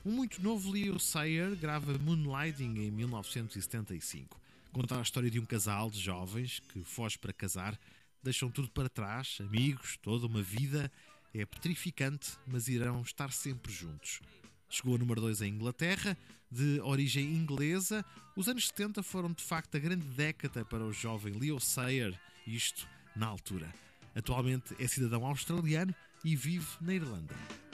Um muito novo Leo Sayer grava Moonlighting em 1975. Conta a história de um casal de jovens que foge para casar, deixam tudo para trás, amigos, toda uma vida. É petrificante, mas irão estar sempre juntos. Chegou a número 2 em Inglaterra, de origem inglesa. Os anos 70 foram de facto a grande década para o jovem Leo Sayer, isto na altura. Atualmente é cidadão australiano e vive na Irlanda.